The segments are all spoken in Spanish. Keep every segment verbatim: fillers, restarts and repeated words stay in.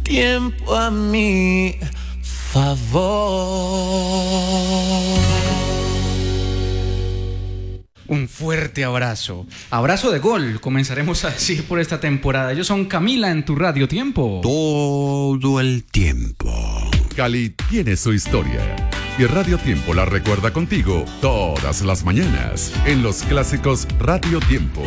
tiempo a mi favor. Un fuerte abrazo. Abrazo de gol, comenzaremos a decir por esta temporada. Ellos son Camila en tu Radio Tiempo. Todo el tiempo. Cali tiene su historia. Y Radio Tiempo la recuerda contigo todas las mañanas en los clásicos Radio Tiempo.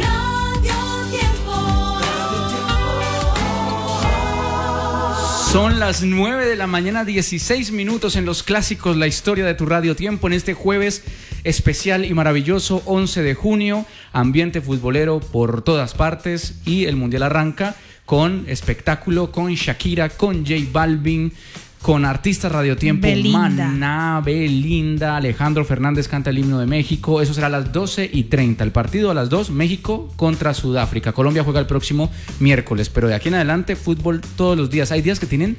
Son las nueve de la mañana, dieciséis minutos en los clásicos, la historia de tu Radio Tiempo en este jueves especial y maravilloso, once de junio, ambiente futbolero por todas partes y el Mundial arranca con espectáculo, con Shakira, con J Balvin, con artistas Radio Tiempo, Belinda. Maná, Belinda, Alejandro Fernández canta el himno de México. Eso será a las doce y treinta. El partido a las dos, México contra Sudáfrica. Colombia juega el próximo miércoles, pero de aquí en adelante fútbol todos los días. Hay días que tienen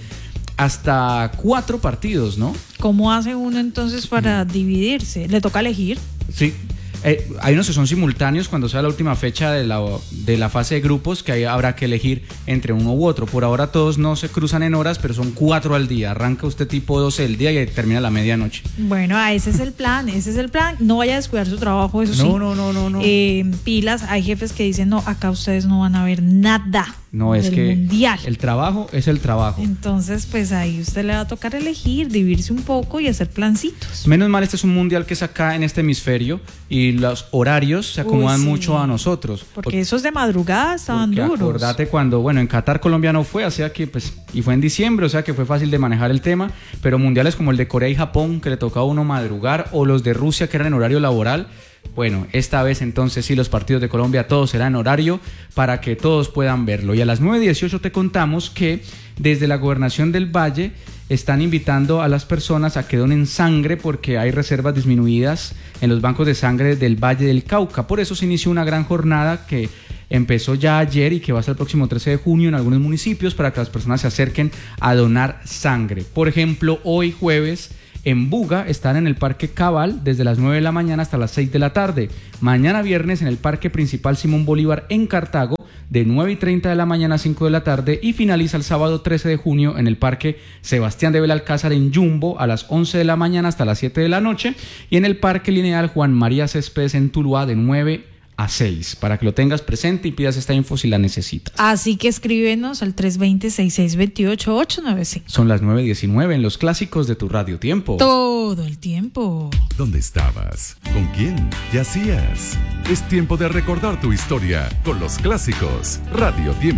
hasta cuatro partidos, ¿no? ¿Cómo hace uno entonces para dividirse? ¿Le toca elegir? Sí. Eh, hay unos que son simultáneos cuando sea la última fecha de la, de la fase de grupos, que ahí habrá que elegir entre uno u otro. Por ahora todos no se cruzan en horas, pero son cuatro al día. Arranca usted tipo doce del día y termina a la medianoche. Bueno, ese es el plan, ese es el plan. No vaya a descuidar su trabajo, eso No, sí. no, no, no, no. Eh, pilas, hay jefes que dicen, no, acá ustedes no van a ver nada. No, es del que mundial. el trabajo es el trabajo. Entonces, pues ahí usted le va a tocar elegir, dividirse un poco y hacer plancitos. Menos mal, este es un mundial que es acá en este hemisferio y los horarios se acomodan Uy, sí. mucho a nosotros. Porque Por- esos de madrugada estaban porque duros. acordate cuando, bueno, en Qatar Colombia no fue, o sea que pues, y fue en diciembre, o sea que fue fácil de manejar el tema, pero mundiales como el de Corea y Japón, que le tocaba a uno madrugar, o los de Rusia, que eran en horario laboral. Bueno, esta vez entonces sí, los partidos de Colombia todos serán en horario para que todos puedan verlo. Y a las nueve dieciocho te contamos que desde la Gobernación del Valle están invitando a las personas a que donen sangre porque hay reservas disminuidas en los bancos de sangre del Valle del Cauca. Por eso se inició una gran jornada que empezó ya ayer y que va hasta el próximo trece de junio en algunos municipios para que las personas se acerquen a donar sangre. Por ejemplo, hoy jueves en Buga están en el Parque Cabal desde las nueve de la mañana hasta las seis de la tarde. Mañana viernes en el Parque Principal Simón Bolívar en Cartago de nueve y treinta de la mañana a cinco de la tarde y finaliza el sábado trece de junio en el Parque Sebastián de Belalcázar en Jumbo a las once de la mañana hasta las siete de la noche y en el Parque Lineal Juan María Céspedes en Tuluá de nueve a seis, para que lo tengas presente y pidas esta info si la necesitas. Así que escríbenos al tres dos cero, seis seis dos ocho, ocho nueve cinco. Son las nueve diecinueve en los clásicos de tu Radio Tiempo. Todo el tiempo. ¿Dónde estabas? ¿Con quién? ¿Qué hacías? Es tiempo de recordar tu historia con los clásicos Radio Tiempo.